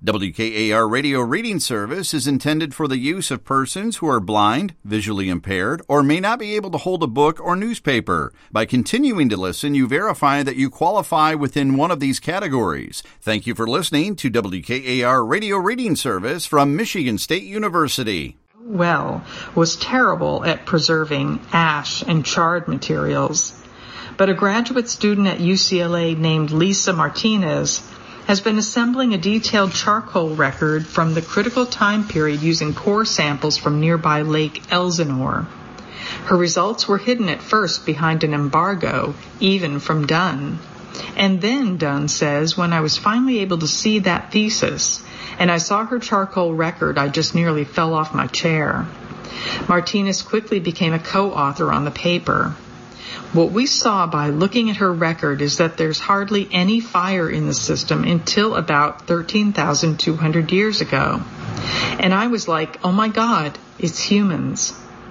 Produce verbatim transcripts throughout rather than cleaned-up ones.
W K A R Radio Reading Service is intended for the use of persons who are blind, visually impaired, or may not be able to hold a book or newspaper. By continuing to listen, you verify that you qualify within one of these categories. Thank you for listening to W K A R Radio Reading Service from Michigan State University. Well, was terrible at preserving ash and charred materials. But a graduate student at U C L A named Lisa Martinez has been assembling a detailed charcoal record from the critical time period using core samples from nearby Lake Elsinore. Her results were hidden at first behind an embargo, even from Dunn. And then, Dunn says, when I was finally able to see that thesis, and I saw her charcoal record, I just nearly fell off my chair. Martinez quickly became a co-author on the paper. What we saw by looking at her record is that there's hardly any fire in the system until about thirteen thousand two hundred years ago. And I was like, oh my God, it's humans.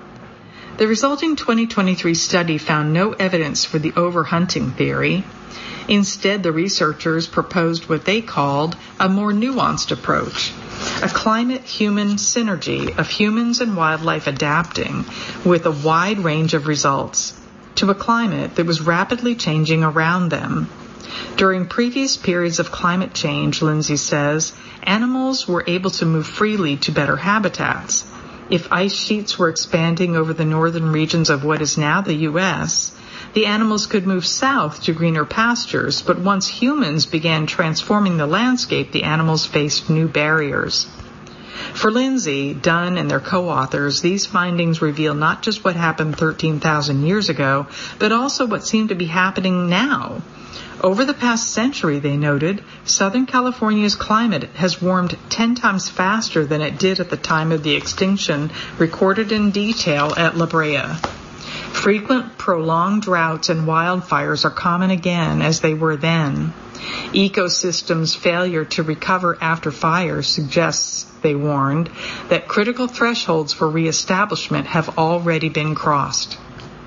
The resulting twenty twenty-three study found no evidence for the overhunting theory. Instead, the researchers proposed what they called a more nuanced approach, a climate-human synergy of humans and wildlife adapting with a wide range of results to a climate that was rapidly changing around them. During previous periods of climate change, Lindsay says, animals were able to move freely to better habitats. If ice sheets were expanding over the northern regions of what is now the U S, the animals could move south to greener pastures, but once humans began transforming the landscape, the animals faced new barriers. For Lindsay, Dunn, and their co-authors, these findings reveal not just what happened thirteen thousand years ago, but also what seemed to be happening now. Over the past century, they noted, Southern California's climate has warmed ten times faster than it did at the time of the extinction recorded in detail at La Brea. Frequent, prolonged droughts and wildfires are common again as they were then. Ecosystems' failure to recover after fires suggests, they warned, that critical thresholds for reestablishment have already been crossed.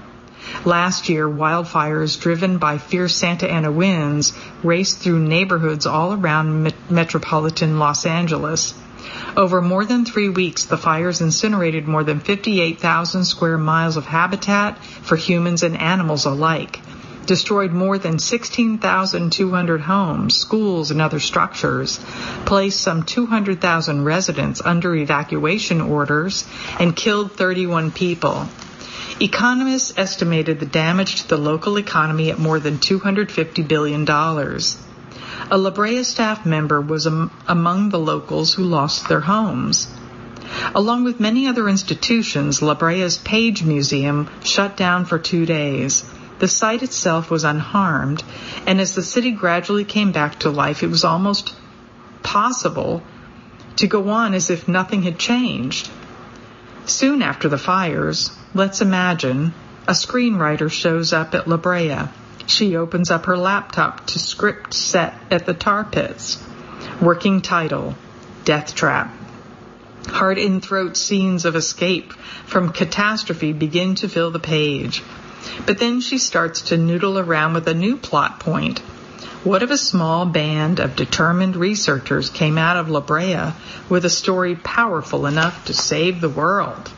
Last year, wildfires driven by fierce Santa Ana winds raced through neighborhoods all around met- metropolitan Los Angeles. Over more than three weeks, the fires incinerated more than fifty-eight thousand square miles of habitat for humans and animals alike, destroyed more than sixteen thousand two hundred homes, schools, and other structures, placed some two hundred thousand residents under evacuation orders, and killed thirty-one people. Economists estimated the damage to the local economy at more than two hundred fifty billion dollars. A La Brea staff member was am- among the locals who lost their homes. Along with many other institutions, La Brea's Page Museum shut down for two days. The site itself was unharmed, and as the city gradually came back to life, it was almost possible to go on as if nothing had changed. Soon after the fires, let's imagine, a screenwriter shows up at La Brea. She opens up her laptop to script set at the tar pits. Working title, Death Trap. Heart-in-throat scenes of escape from catastrophe begin to fill the page. But then she starts to noodle around with a new plot point. What if a small band of determined researchers came out of La Brea with a story powerful enough to save the world?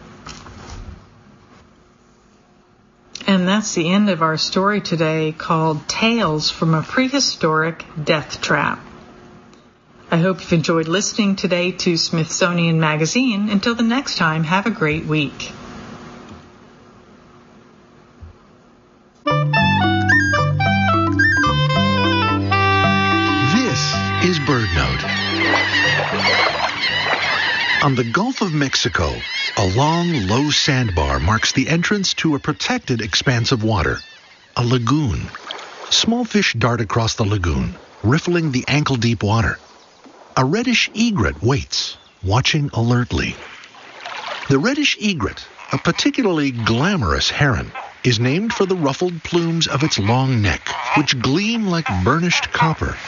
And that's the end of our story today, called Tales from a Prehistoric Death Trap. I hope you've enjoyed listening today to Smithsonian Magazine. Until the next time, have a great week. This is BirdNote. On the Gulf of Mexico, a long, low sandbar marks the entrance to a protected expanse of water, a lagoon. Small fish dart across the lagoon, riffling the ankle-deep water. A reddish egret waits, watching alertly. The reddish egret, a particularly glamorous heron, is named for the ruffled plumes of its long neck, which gleam like burnished copper.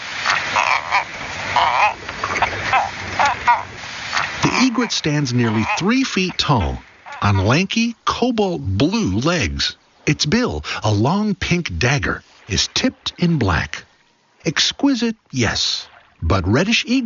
The egret stands nearly three feet tall, on lanky, cobalt blue legs. Its bill, a long pink dagger, is tipped in black. Exquisite, yes, but reddish egret